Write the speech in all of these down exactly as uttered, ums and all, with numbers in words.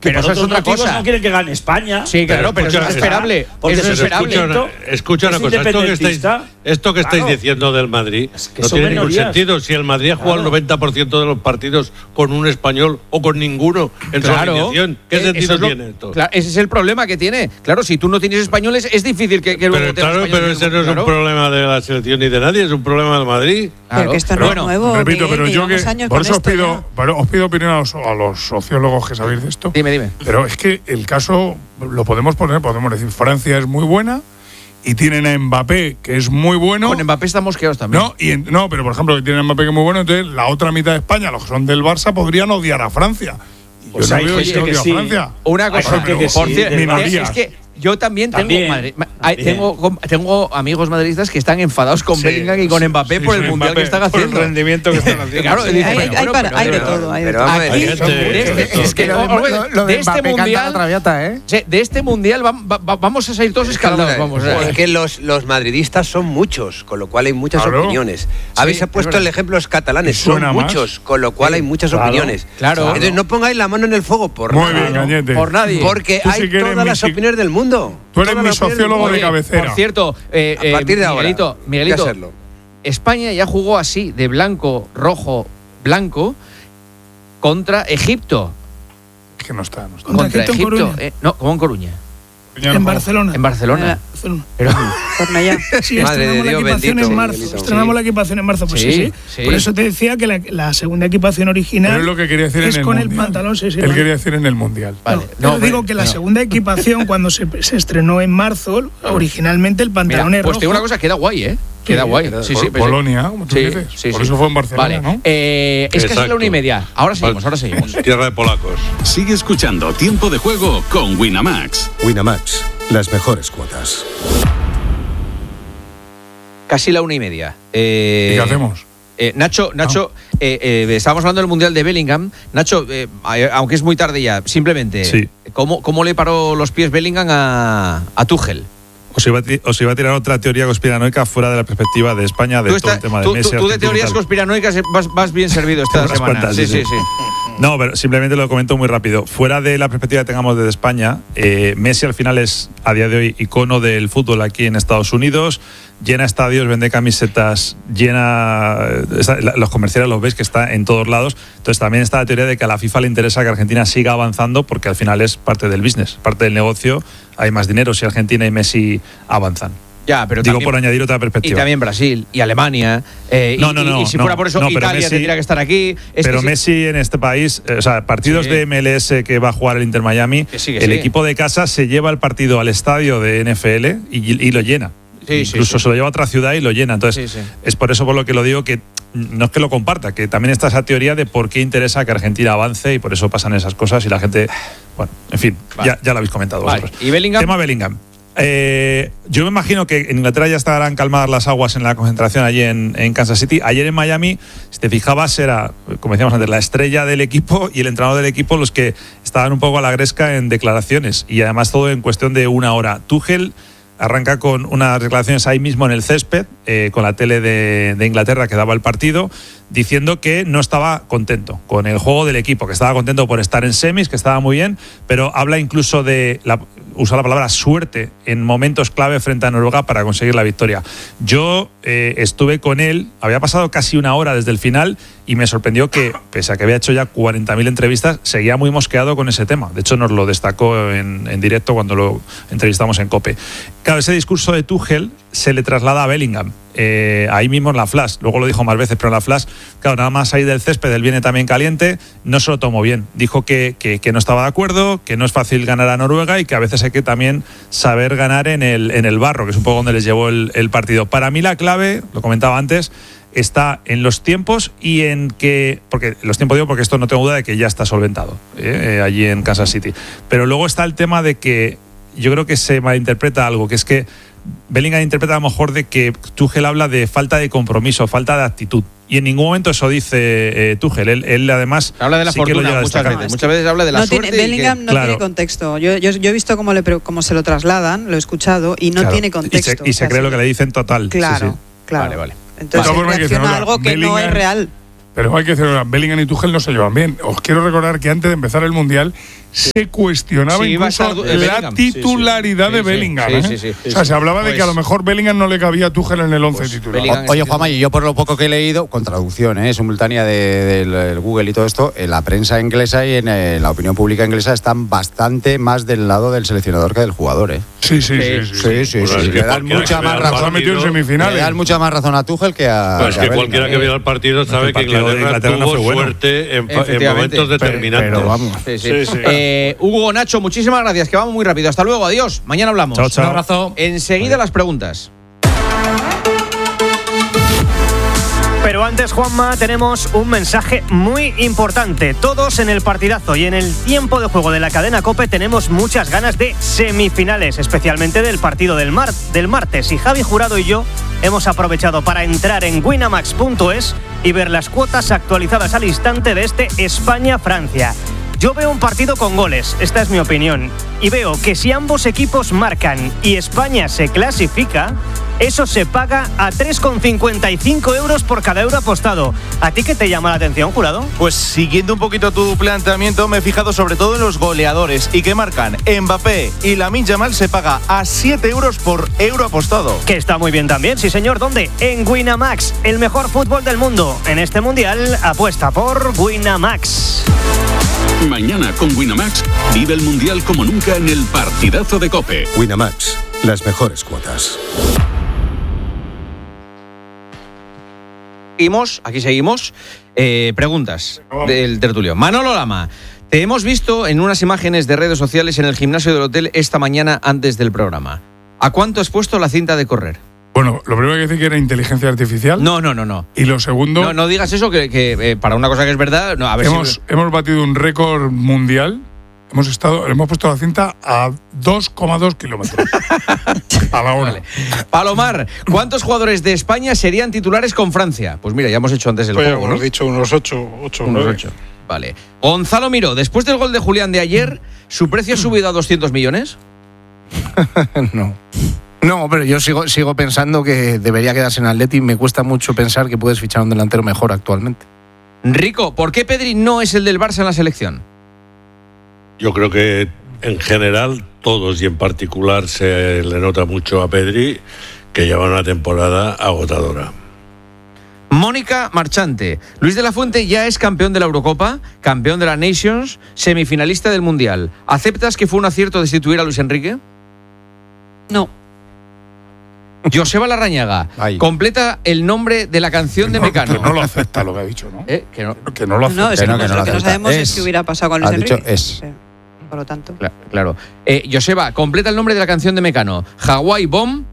que pero por eso es otros otra motivos cosa. no quieren que gane España. Sí, claro, pero, pero eso es esperable. Porque eso es es esperable. Escucha, escucha una es cosa, esto que estáis, esto que estáis Claro. diciendo del Madrid Es que no son tiene ningún minorías. sentido. Si el Madrid ha jugado Claro. el noventa por ciento de los partidos con un español o con ninguno en su Claro. alineación, ¿qué Eh, sentido eso es lo- tiene esto? Claro, ese es el problema que tiene. Claro, si tú no tienes españoles, es difícil que, que luego Pero tengas claro, pero españoles. ese no es Claro. un problema de la selección ni de nadie, es un problema del Madrid. Claro. Pero que esto no Pero es bueno, nuevo. Repito, Miguel, pero que yo que llevamos años por con eso os esto pido, ya. pero os pido opinión a los, a los sociólogos que sabéis de esto. Dime, dime. Pero es que el caso lo podemos poner, podemos decir, Francia es muy buena y tienen a Mbappé, que es muy bueno. Con Mbappé estamos quedados también. No, y en- no, pero por ejemplo, que tienen a Mbappé que es muy bueno, entonces la otra mitad de España, los que son del Barça, podrían odiar a Francia. Y Pues yo no hay veo gente que que odie a sí. Francia. Una Hay cosa, gente que por sí, cierto, del Barça. es que yo también tengo, También, madre- ma- hay- también. tengo, tengo amigos madridistas que están enfadados con Sí, Bellingham y con sí, Mbappé sí, por sí, el mundial Mbappé, que están por el haciendo. rendimiento que están haciendo. Claro, Sí, dice, hay, pero hay bueno, para- pero hay de de- todo. Hay de pero todo. vamos a ver, Aquí, hay gente- de este- es que lo de, oh, oh, lo- lo de de este Mbappé canta la mundial, traviata, ¿eh? sí, de este mundial va- va- va- vamos a salir todos escaldados. Vamos, o sea. Porque los, los madridistas son muchos, con lo cual hay muchas Claro. opiniones. Habéis es puesto verdad. el ejemplo los catalanes, Y son suena más. muchos, con lo cual hay muchas Claro, opiniones. claro. Entonces no pongáis la mano en el fuego por Muy nada. bien, Cañete. Por nadie. Porque Tú sí hay que eres todas mi las si- opiniones del mundo. Tú eres Todas mi las opiniones del sociólogo mundo. de Oye, cabecera. por cierto, eh, A partir eh, de ahora, Miguelito, hay que Miguelito, hacerlo. España ya jugó así, de blanco, rojo, blanco, contra Egipto. Es que no está, no está. Contra Contra Egipto en Egipto. Coruña. eh, no, como en Coruña. Ya no En juego. Barcelona. En Barcelona. Barcelona. Pero, Cornellá. Sí, Madre de estrenamos la Dios, equipación bendito, en marzo. Miguelito. Estrenamos Sí. la equipación en marzo, pues sí, Sí, sí. sí. Por eso te decía que la, la segunda equipación original Pero es lo que quería decir es en el con mundial. el pantalón, sí, sí. Él vale. quería decir en el mundial. vale. No, No, pero hombre, digo que la no. segunda equipación, cuando se, se estrenó en marzo, originalmente el Mira, pantalón era pues rojo. te digo una cosa, queda guay, ¿eh? Queda Sí, guay. Era Sí, Pol- sí, pero sí. Polonia, como tú Sí, dices. sí, Por sí. eso fue en Barcelona, Vale. ¿no? Eh, es casi Exacto. la una y media. Ahora seguimos, ahora seguimos. Tierra de polacos. Sigue escuchando Tiempo de Juego con Winamax. Winamax, las mejores cuotas. Casi la una y media. Eh, ¿Y qué hacemos? Eh, Nacho, Nacho eh, eh, estábamos hablando del Mundial de Bellingham. Nacho, eh, a- aunque es muy tarde ya, simplemente, Sí. ¿cómo, ¿cómo le paró los pies Bellingham a, a Tuchel? Os iba, a ti- os iba a tirar otra teoría conspiranoica fuera de la perspectiva de España, de Tú, todo está- el tema de tú- Messi. tú- tú de Argentina y teorías tal. conspiranoicas vas, vas bien servido esta Unas semana. cuantas, sí, sí, sí, sí. sí. No, pero simplemente lo comento muy rápido. Fuera de la perspectiva que tengamos desde España, eh, Messi al final es a día de hoy icono del fútbol aquí en Estados Unidos. Llena estadios, vende camisetas, llena está- la- los comerciales, los veis que está en todos lados. Entonces también está la teoría de que a la FIFA le interesa que Argentina siga avanzando porque al final es parte del business, parte del negocio. Hay más dinero si Argentina y Messi avanzan. Ya, pero Digo también- por añadir otra Y perspectiva. también Brasil y Alemania. eh, y- No, no, y, no, y si no, fuera por eso, no, pero Italia Messi- tendría que estar aquí. Es Pero que sí- Messi en este país, eh, o sea, partidos Sí. de M L S que va a jugar el Inter Miami, Que sí, que el sí. equipo de casa se lleva el partido al estadio de N F L y, y lo llena. Sí, sí, Incluso sí. se lo lleva a otra ciudad y lo llena. Entonces, Sí, sí. es por eso por lo que lo digo que no es que lo comparta, que también está esa teoría de por qué interesa que Argentina avance y por eso pasan esas cosas y la gente. Bueno, en fin, Vale. ya, ya lo habéis comentado Vale. vosotros. ¿Y Bellingham? Tema Bellingham. Eh, yo me imagino que en Inglaterra ya estarán calmadas las aguas en la concentración allí en, en Kansas City. Ayer en Miami, si te fijabas, era, como decíamos antes, la estrella del equipo y el entrenador del equipo los que estaban un poco a la gresca en declaraciones. Y además todo en cuestión de una hora. Tuchel arranca con unas declaraciones ahí mismo en el césped, eh, con la tele de, de Inglaterra que daba el partido, diciendo que no estaba contento con el juego del equipo, que estaba contento por estar en semis, que estaba muy bien, pero habla incluso de, la, usa la palabra suerte en momentos clave frente a Noruega para conseguir la victoria. Yo eh, estuve con él, había pasado casi una hora desde el final y me sorprendió que, pese a que había hecho ya cuarenta mil entrevistas, seguía muy mosqueado con ese tema. De hecho, nos lo destacó en, en directo cuando lo entrevistamos en COPE. Claro, ese discurso de Tuchel se le traslada a Bellingham. Eh, ahí mismo en la flash, luego lo dijo más veces, pero en la flash, claro, nada más ahí del césped, él viene también caliente, no se lo tomó bien. Dijo que, que, que no estaba de acuerdo, que no es fácil ganar a Noruega y que a veces hay que también saber ganar en el, en el barro, que es un poco donde les llevó el, el partido. Para mí la clave, lo comentaba antes, está en los tiempos y en que, porque los tiempos digo porque esto no tengo duda de que ya está solventado ¿eh? Eh, allí en Kansas City, pero luego está el tema de que yo creo que se malinterpreta algo, que es que Bellingham interpreta a lo mejor de que Tuchel habla de falta de compromiso, falta de actitud. Y en ningún momento eso dice eh, Tuchel. Él, él además Habla de la sí que lo fortuna llega a muchas destacar. veces. Muchas veces habla de la no suerte. tiene, y Bellingham que- no Claro. tiene contexto. Yo, yo, yo he visto cómo, le, pre- cómo se lo trasladan, lo he escuchado, y no Claro. tiene Y contexto. se, y O se sea, cree sí. lo que le dicen total. Claro, Sí, sí. claro. Vale, vale. Entonces De todas formas, hay que reacciona a decirlo, algo que no Bellingham- es real. Pero hay que decir, Bellingham y Tuchel no se llevan bien. Os quiero recordar que antes de empezar el Mundial se cuestionaba Sí, iba a incluso estar, eh, la Bellingham. titularidad Sí, de sí. Bellingham. Sí, ¿eh? sí, sí. O sea, se hablaba de Pues- que a lo mejor Bellingham no le cabía a Tuchel en el once titular. Bellingham- O- Oye, Juanma, y yo por lo poco que he leído, con traducción ¿eh? simultánea de, del del Google y todo esto, en la prensa inglesa y en, eh, la opinión pública inglesa están bastante más del lado del seleccionador que del jugador. ¿eh? Sí, sí, sí. Sí, sí, Sí, sí, Pues sí. es que Le dan cualquiera mucha que más vea el Razón razón. metido en partido- Le semifinales. dan mucha más razón a Tuchel que a. Pues que a que Bellingham. cualquiera que vea el partido sabe El que partido de Inglaterra Inglaterra no tuvo fue bueno. suerte en, fa- en Efectivamente. momentos Pero- determinantes. pero vamos. Sí, sí. Sí, sí. Eh, Hugo, Nacho, muchísimas gracias, que vamos muy rápido. Hasta luego, adiós. Mañana hablamos. Chao, chao. Un abrazo. Enseguida las preguntas. Pero antes, Juanma, tenemos un mensaje muy importante. Todos en el partidazo y en el tiempo de juego de la cadena COPE tenemos muchas ganas de semifinales, especialmente del partido del, mar del martes. Y Javi Jurado y yo hemos aprovechado para entrar en winamax punto es y ver las cuotas actualizadas al instante de este España-Francia. Yo veo un partido con goles, esta es mi opinión, y veo que si ambos equipos marcan y España se clasifica, eso se paga a tres coma cincuenta y cinco euros por cada euro apostado. ¿A ti qué te llama la atención, Jurado? Pues siguiendo un poquito tu planteamiento, me he fijado sobre todo en los goleadores y que marcan Mbappé y Lamine Yamal se paga a siete euros por euro apostado. Que está muy bien también, sí señor. ¿Dónde? En Winamax, el mejor fútbol del mundo. En este mundial, apuesta por Winamax. Mañana con Winamax, vive el Mundial como nunca en el partidazo de COPE. Winamax, las mejores cuotas. Seguimos, aquí seguimos. Eh, preguntas del tertulio. Manolo Lama, te hemos visto en unas imágenes de redes sociales en el gimnasio del hotel esta mañana antes del programa. ¿A cuánto has puesto la cinta de correr? Bueno, lo primero que decir que era inteligencia artificial. No, no, no, no. Y lo segundo, No, no digas eso, que, que, eh, para una cosa que es verdad, no, a ver hemos, si... hemos batido un récord mundial. Hemos estado, hemos puesto la cinta a dos coma dos kilómetros a la hora. Vale. Palomar, ¿cuántos jugadores de España serían titulares con Francia? Pues mira, ya hemos hecho antes el Pues juego, hemos ¿no? dicho unos ocho, ocho, Unos nueve. ocho. Vale. Gonzalo Miró, después del gol de Julián de ayer, ¿su precio ha subido a doscientos millones? No. No, pero yo sigo, sigo pensando que debería quedarse en Atleti. Me cuesta mucho pensar que puedes fichar un delantero mejor actualmente. Rico, ¿por qué Pedri no es el del Barça en la selección? Yo creo que en general todos y en particular se le nota mucho a Pedri que lleva una temporada agotadora. Mónica Marchante, Luis de la Fuente ya es campeón de la Eurocopa, campeón de la Nations, semifinalista del Mundial. ¿Aceptas que fue un acierto destituir a Luis Enrique? No. Joseba Larrañaga, Ay. completa el nombre de la canción de No, Mecano. que no lo acepta lo que ha dicho, ¿no? ¿Eh? Que no. Que no lo acepta. No, es Que que, no, que no lo lo que no acepta. sabemos es, Es- qué hubiera pasado con Luis ha dicho Enrique. es. Sí. Por lo tanto. Cla- Claro. Eh, Joseba, completa el nombre de la canción de Mecano. Hawaii Bomb.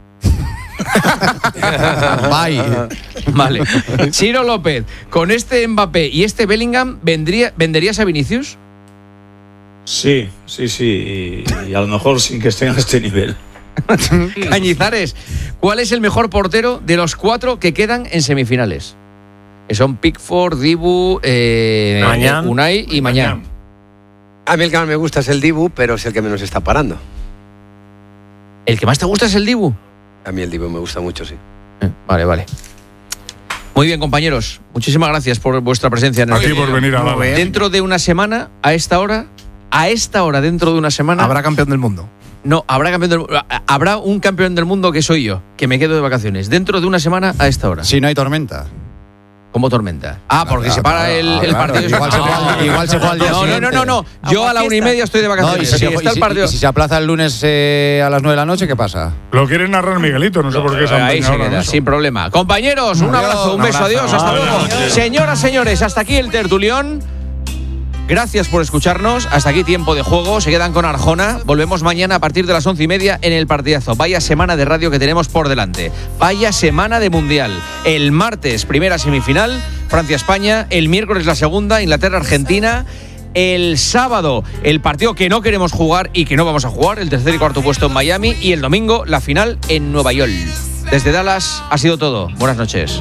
Bye. Vale. Chiro López, con este Mbappé y este Bellingham, ¿vendría, ¿venderías a Vinicius? Sí, sí, sí. Y, y a lo mejor sin que estén a este nivel. Cañizares, ¿cuál es el mejor portero de los cuatro que quedan en semifinales? Que son Pickford, Dibu, eh, Mañán. Unai y Mañán. A mí el que más me gusta es el Dibu, pero es el que menos está parando. ¿El que más te gusta es el Dibu? A mí el Dibu me gusta mucho, sí. Eh, Vale, vale. Muy bien, compañeros. Muchísimas gracias por vuestra presencia en el A ti por estudio. venir a la. Dentro de una semana, a esta hora, a esta hora, dentro de una semana. Habrá campeón del mundo. No, habrá campeón del, habrá un campeón del mundo que soy yo, que me quedo de vacaciones. Dentro de una semana, a esta hora. Si no hay tormenta. ¿Cómo tormenta? Ah, porque Claro, se para claro, el, claro, el claro. partido. Igual se juega al- igual se juega al día no, no, no, siguiente. no, no. Yo a la una y media estoy de No, vacaciones. y, si Sí, se, está y el si- partido. y si se aplaza el lunes eh, a las nueve de la noche, ¿qué pasa? Lo quiere narrar Miguelito, no sé por qué se han Ahí se empeñado en queda, eso. sin problema. Compañeros, un Adiós, abrazo, un un beso, abrazo. adiós, hasta Buenas luego. noches. Señoras, señores, hasta aquí el tertulión. Gracias por escucharnos. Hasta aquí tiempo de juego. Se quedan con Arjona. Volvemos mañana a partir de las once y media en el partidazo. Vaya semana de radio que tenemos por delante. Vaya semana de mundial. El martes, primera semifinal, Francia-España. El miércoles, la segunda, Inglaterra-Argentina. El sábado, el partido que no queremos jugar y que no vamos a jugar, el tercer y cuarto puesto en Miami. Y el domingo, la final en Nueva York. Desde Dallas ha sido todo. Buenas noches.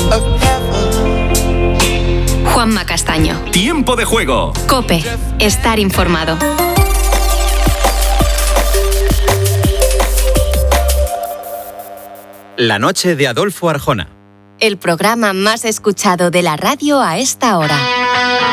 Juanma Castaño. Tiempo de juego. COPE. Estar informado. La noche de Adolfo Arjona. El programa más escuchado de la radio a esta hora.